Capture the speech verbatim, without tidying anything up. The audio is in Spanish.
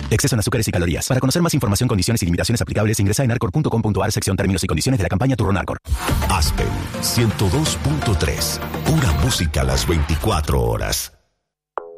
Exceso en azúcares y calorías. Para conocer más información, condiciones y limitaciones aplicables, ingresa en arcor punto com punto a r sección términos y condiciones de la campaña Turrón Arcor. Aspen ciento dos punto tres. Pura música a las veinticuatro horas.